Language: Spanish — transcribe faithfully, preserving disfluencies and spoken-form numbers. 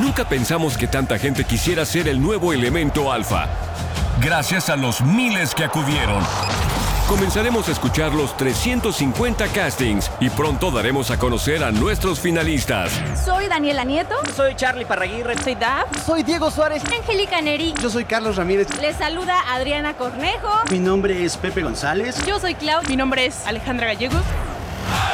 Nunca pensamos que tanta gente quisiera ser el nuevo elemento alfa. Gracias a los miles que acudieron, comenzaremos a escuchar los trescientos cincuenta castings y pronto daremos a conocer a nuestros finalistas. Soy Daniela Nieto. Soy Charlie Parraguirre. Soy Daf. Soy Diego Suárez. Angélica Neri. Yo soy Carlos Ramírez. Les saluda Adriana Cornejo. Mi nombre es Pepe González. Yo soy Clau. Mi nombre es Alejandra Gallegos.